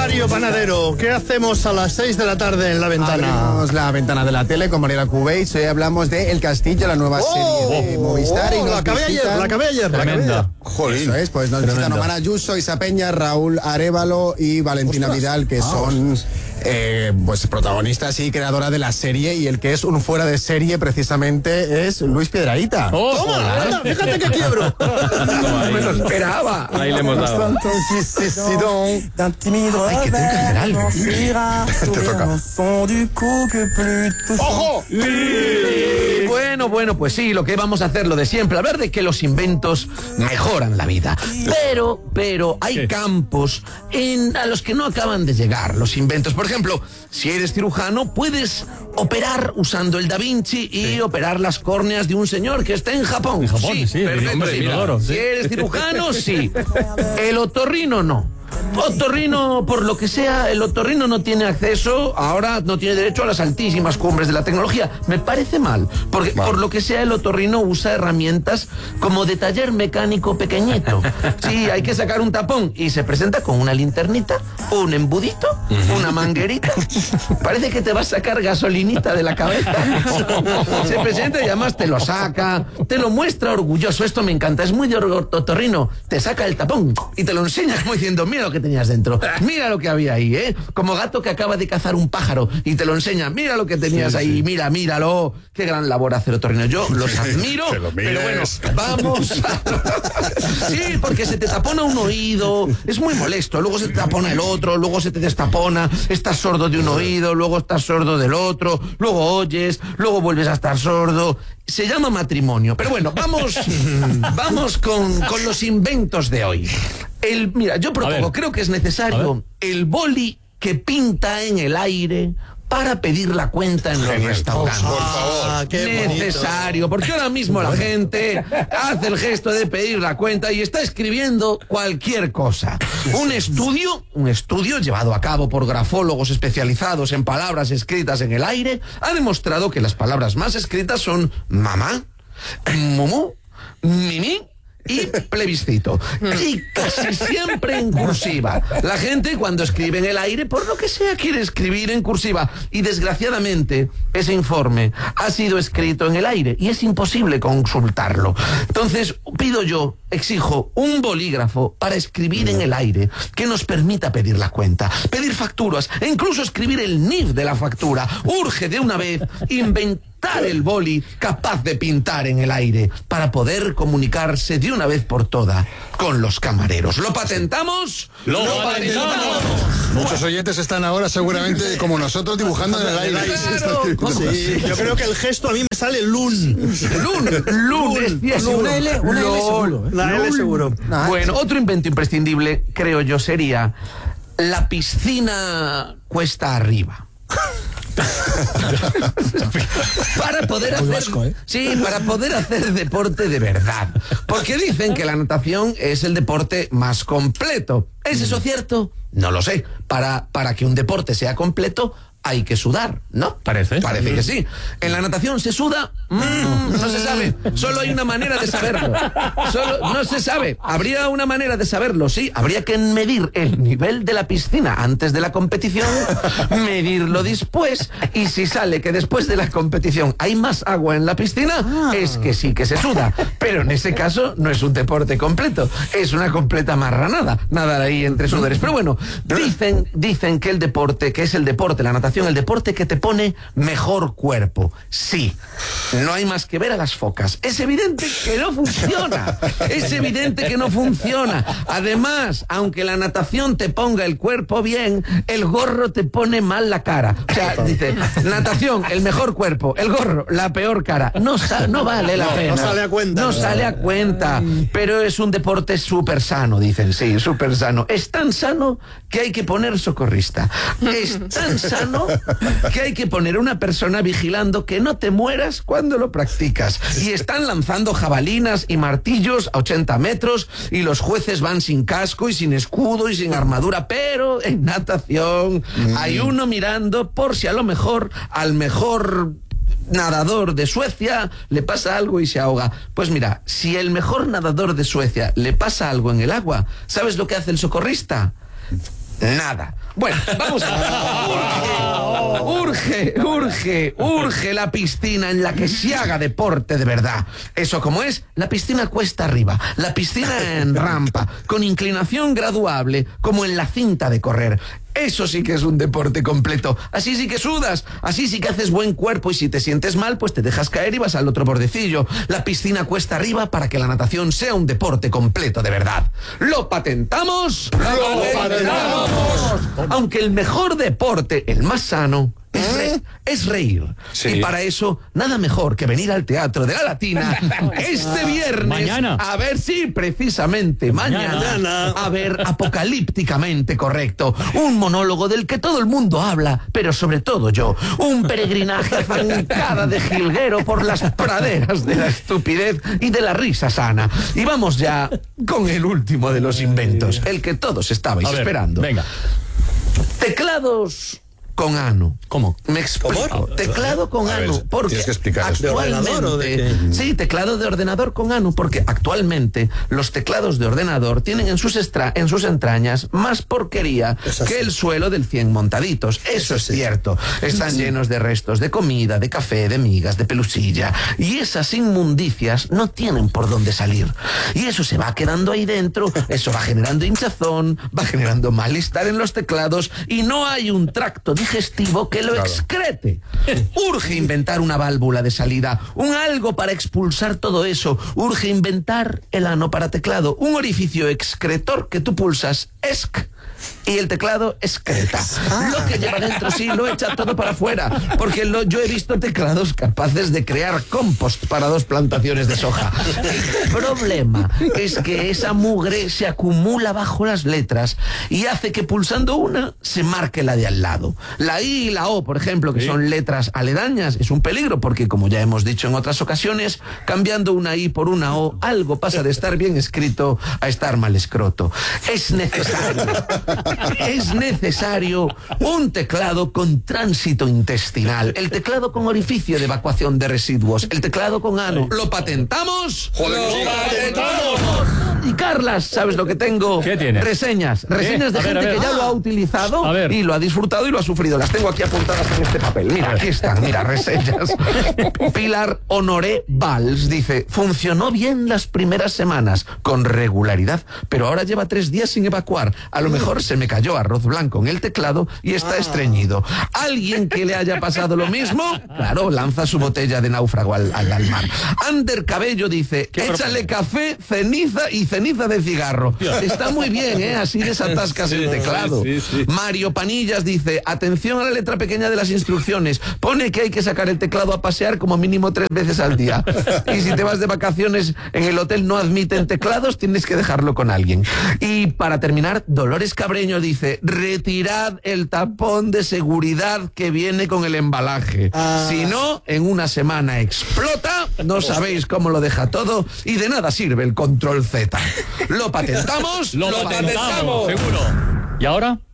Mario Panadero, ¿qué hacemos a las 6 de la tarde en La Ventana? Abrimos la ventana de la tele con Mariela Cubeix. Hoy hablamos de El Castillo, la nueva serie de Movistar. Y la acabé ayer. Joder. Eso es, pues nos visitan Omar Ayuso, Isa Peña, Raúl Arévalo y Valentina Vidal, que son pues protagonistas y creadora de la serie, y el que es un fuera de serie precisamente es Luis Piedrahíta. ¡Toma! Fíjate que quiebro. No me lo esperaba. Ahí le hemos dado. Ay, que tengo que hacer algo. Te toca. ¡Ojo! Bueno, pues sí, lo que vamos a hacer, lo de siempre, hablar de que los inventos mejoran la vida. Pero hay campos a los que no acaban de llegar los inventos. Por ejemplo, si eres cirujano, puedes operar usando el Da Vinci y operar las córneas de un señor que está en Japón. En Japón, sí, perfecto, hombre, sí. Inodoro, sí. Si eres cirujano, sí. El otorrino no. Otorrino, por lo que sea, el otorrino no tiene acceso, ahora no tiene derecho a las altísimas cumbres de la tecnología. Me parece mal, porque por lo que sea el otorrino usa herramientas como de taller mecánico pequeñito. Sí, hay que sacar un tapón y se presenta con una linternita, un embudito, una manguerita. Parece que te va a sacar gasolinita de la cabeza. Se presenta y además te lo saca, te lo muestra orgulloso. Esto me encanta, es muy de otorrino. Te saca el tapón y te lo enseña como diciendo, mira lo que tenías dentro, mira lo que había ahí, como gato que acaba de cazar un pájaro y te lo enseña, mira lo que tenías ahí, míralo, qué gran labor hace el otorrino. Yo los admiro, pero bueno, vamos. Sí, porque se te tapona un oído, es muy molesto, luego se te tapona el otro, luego se te destapona, estás sordo de un oído, luego estás sordo del otro, luego oyes, luego vuelves a estar sordo. Se llama matrimonio. Pero bueno, vamos con los inventos de hoy. Mira, yo propongo, creo que es necesario el boli que pinta en el aire para pedir la cuenta en los restaurantes. Por favor. Qué necesario, porque ahora mismo la gente hace el gesto de pedir la cuenta y está escribiendo cualquier cosa. Un estudio llevado a cabo por grafólogos especializados en palabras escritas en el aire ha demostrado que las palabras más escritas son mamá, mumú, mimi y plebiscito. Y casi siempre en cursiva. La gente cuando escribe en el aire, por lo que sea, quiere escribir en cursiva. Y desgraciadamente, ese informe ha sido escrito en el aire y es imposible consultarlo. Entonces, exijo un bolígrafo para escribir en el aire que nos permita pedir la cuenta, pedir facturas e incluso escribir el NIF de la factura. Urge de una vez inventar el boli capaz de pintar en el aire para poder comunicarse de una vez por todas con los camareros. ¿Lo patentamos? ¡Lo patentamos! Muchos oyentes están ahora seguramente como nosotros dibujando en el aire. Claro. Sí, yo creo que el gesto a mí me sale lun. Lun. Una L seguro. La L seguro. Bueno, otro invento imprescindible, creo yo, sería la piscina cuesta arriba. Para poder hacer deporte de verdad, porque dicen que la natación es el deporte más completo. ¿Es eso cierto? No lo sé. Para que un deporte sea completo hay que sudar, ¿no? Parece que sí. ¿En la natación se suda? No se sabe. Solo hay una manera de saberlo. No se sabe. Habría una manera de saberlo, sí. Habría que medir el nivel de la piscina antes de la competición, medirlo después, y si sale que después de la competición hay más agua en la piscina, es que sí que se suda. Pero en ese caso no es un deporte completo, es una completa marranada, nadar ahí entre sudores. Pero bueno, dicen que la natación, el deporte que te pone mejor cuerpo. Sí, no hay más que ver a las focas. Es evidente que no funciona. Además, aunque la natación te ponga el cuerpo bien, el gorro te pone mal la cara. O sea, dice, natación, el mejor cuerpo, el gorro, la peor cara. No vale la pena. No sale a cuenta. Pero es un deporte súper sano, dicen. Sí, súper sano. Es tan sano que hay que poner socorrista. Es tan sano que hay que poner una persona vigilando que no te mueras cuando lo practicas. Y están lanzando jabalinas y martillos a 80 metros y los jueces van sin casco y sin escudo y sin armadura, pero en natación hay uno mirando por si a lo mejor al mejor nadador de Suecia le pasa algo y se ahoga. Pues mira, si el mejor nadador de Suecia le pasa algo en el agua, ¿sabes lo que hace el socorrista? Nada. Bueno, vamos a... Urge la piscina en la que se haga deporte de verdad. Eso como es, la piscina cuesta arriba, la piscina en rampa, con inclinación graduable, como en la cinta de correr. Eso sí que es un deporte completo. Así sí que sudas, así sí que haces buen cuerpo y si te sientes mal, pues te dejas caer y vas al otro bordecillo. La piscina cuesta arriba para que la natación sea un deporte completo de verdad. ¿Lo patentamos? ¡Lo patentamos! Aunque el mejor deporte, el más sano, es reír. Sí. Y para eso, nada mejor que venir al Teatro de la Latina este viernes. Mañana. A ver, sí, precisamente, mañana. A ver, apocalípticamente correcto. Un monólogo del que todo el mundo habla, pero sobre todo yo. Un peregrinaje a zancada de jilguero por las praderas de la estupidez y de la risa sana. Y vamos ya con el último de los inventos, el que todos estabais esperando. Venga. Teclados con ano. ¿Cómo? Me explico. ¿Cómo? Teclado con ano. Porque tienes que explicar eso. ¿De ordenador o de qué? Sí, teclado de ordenador con ano, porque actualmente los teclados de ordenador tienen en sus entrañas más porquería que el suelo del 100 montaditos. Eso es cierto. Están llenos de restos de comida, de café, de migas, de pelusilla. Y esas inmundicias no tienen por dónde salir. Y eso se va quedando ahí dentro, eso va generando hinchazón, va generando malestar en los teclados y no hay un tracto digestivo que lo excrete. Urge inventar una válvula de salida, un algo para expulsar todo eso. Urge inventar el ano para teclado, un orificio excretor que tú pulsas esc y el teclado excreta. Lo que lleva dentro sí lo echa todo para afuera, porque yo he visto teclados capaces de crear compost para 2 plantaciones de soja. El problema es que esa mugre se acumula bajo las letras y hace que pulsando una se marque la de al lado. La I y la O, por ejemplo, que son letras aledañas, es un peligro porque, como ya hemos dicho en otras ocasiones, cambiando una I por una O, algo pasa de estar bien escrito a estar mal escroto. Es necesario un teclado con tránsito intestinal, el teclado con orificio de evacuación de residuos, el teclado con ano. ¿Lo patentamos? ¡Joder, ¡Lo patentamos! Y Carlas, ¿sabes lo que tengo? ¿Qué tienes? Reseñas de gente que ya lo ha utilizado y lo ha disfrutado y lo ha sufrido. Las tengo aquí apuntadas en este papel. Mira, aquí están, mira, reseñas. Pilar Honoré Valls dice: funcionó bien las primeras semanas, con regularidad, pero ahora lleva 3 días sin evacuar. A lo mejor se me cayó arroz blanco en el teclado y está estreñido. ¿Alguien que le haya pasado lo mismo? Claro, lanza su botella de náufrago al mar. Ander Cabello dice: échale café, ceniza y ceniza de cigarro. Está muy bien, ¿eh? Así desatascas el teclado. Sí. Mario Panillas dice: atención a la letra pequeña de las instrucciones. Pone que hay que sacar el teclado a pasear como mínimo 3 veces al día. Y si te vas de vacaciones en el hotel no admiten teclados, tienes que dejarlo con alguien. Y para terminar, Dolores Cabreño dice: retirad el tapón de seguridad que viene con el embalaje. Si no, en una semana explota, no sabéis cómo lo deja todo y de nada sirve el control Z. ¿Lo patentamos? Lo patentamos, seguro. ¿Y ahora?